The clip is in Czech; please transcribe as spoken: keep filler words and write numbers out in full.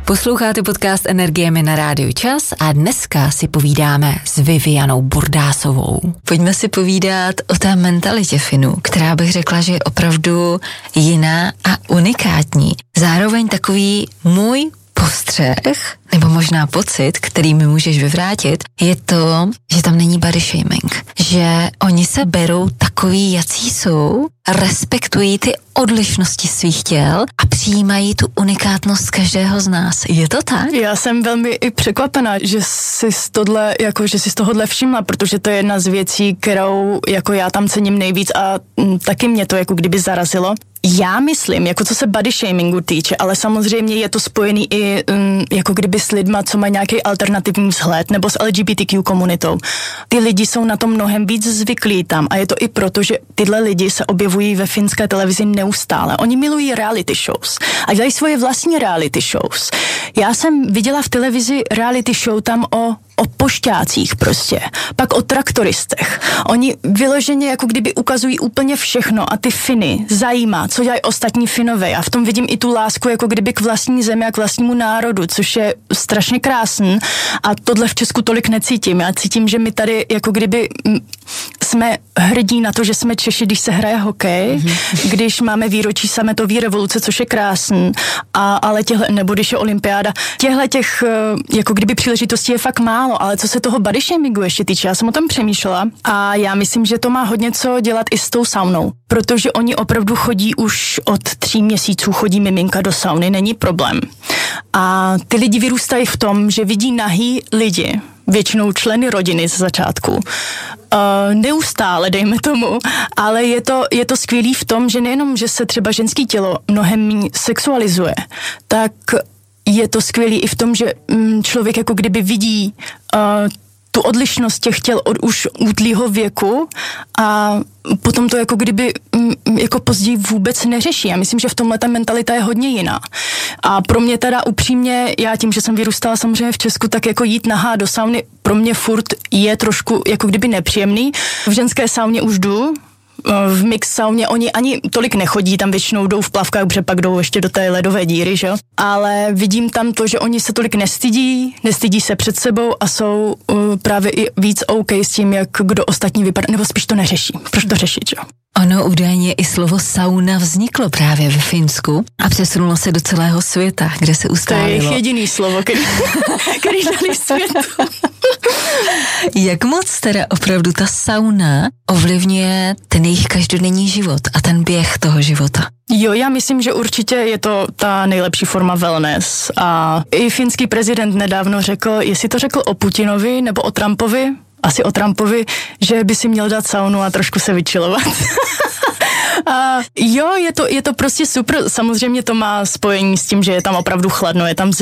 Posloucháte podcast Energiemi na Rádiu Čas a dneska si povídáme s Vivianou Bordásovou. Pojďme si povídat o té mentalitě Finů, která bych řekla, že je opravdu jiná a unikátní. Zároveň takový můj postřeh, nebo možná pocit, který mi můžeš vyvrátit, je to, že tam není body shaming. Že oni se berou takový, jací jsou, respektují ty odlišnosti svých těl a přijímají tu unikátnost každého z nás. Je to tak? Já jsem velmi i překvapená, že jsi tohle, jako, že jsi z tohohle všimla, protože to je jedna z věcí, kterou jako já tam cením nejvíc a m, taky mě to jako kdyby zarazilo. Já myslím, jako co se body shamingu týče, ale samozřejmě je to spojený i um, jako kdyby s lidma, co mají nějaký alternativní vzhled, nebo s L G B T Q komunitou. Ty lidi jsou na to mnohem víc zvyklí tam a je to i proto, že tyhle lidi se objevují ve finské televizi neustále. Oni milují reality shows a dělají svoje vlastní reality shows. Já jsem viděla v televizi reality show tam o o pošťácích prostě, pak o traktoristech. Oni vyloženě jako kdyby ukazují úplně všechno a ty Finy zajímá, co dělají ostatní Finové. Já v tom vidím i tu lásku jako kdyby k vlastní zemi a k vlastnímu národu, což je strašně krásný a tohle v Česku tolik necítím. Já cítím, že my tady jako kdyby jsme hrdí na to, že jsme Češi, když se hraje hokej, mm-hmm. když máme výročí sametové revoluce, což je krásný, a, ale těhle, nebo když je olympiáda, těhle těch jako kdyby příležitostí je fakt málo, ale co se toho body shamingu ještě týče, já jsem o tom přemýšlela a já myslím, že to má hodně co dělat i s tou saunou, protože oni opravdu chodí už od tří měsíců, chodí miminka do sauny, není problém. A ty lidi vyrůstají v tom, že vidí nahý lidi, většinou členy rodiny ze začátku. Uh, neustále, dejme tomu, ale je to, je to skvělý v tom, že nejenom, že se třeba ženský tělo mnohem méně sexualizuje, tak je to skvělý i v tom, že mm, člověk jako kdyby vidí uh, tu odlišnost těch těl od už útlýho věku a potom to jako kdyby mm, jako později vůbec neřeší. Já myslím, že v tomhle ta mentalita je hodně jiná. A pro mě teda upřímně, já tím, že jsem vyrůstala samozřejmě v Česku, tak jako jít nahá do sauny pro mě furt je trošku jako kdyby nepříjemný. V ženské sauně už jdu, v mix sauně oni ani tolik nechodí, tam většinou jdou v plavkách, protože pak jdou ještě do té ledové díry, že? Ale vidím tam to, že oni se tolik nestydí, nestydí se před sebou a jsou uh, právě i víc OK s tím, jak kdo ostatní vypadá, nebo spíš to neřeší. Proč to řešit, že? Ono údajně i slovo sauna vzniklo právě ve Finsku a přesunulo se do celého světa, kde se ustálilo. To je jejich jediný slovo, který, který dali světu. Jak moc teda opravdu ta sauna ovlivňuje ten jejich každodenní život a ten běh toho života? Jo, já myslím, že určitě je to ta nejlepší forma wellness a i finský prezident nedávno řekl, jestli to řekl o Putinovi nebo o Trumpovi, asi o Trumpovi, že by si měl dát saunu a trošku se vyčilovat. A jo, je to, je to prostě super, samozřejmě to má spojení s tím, že je tam opravdu chladno, je tam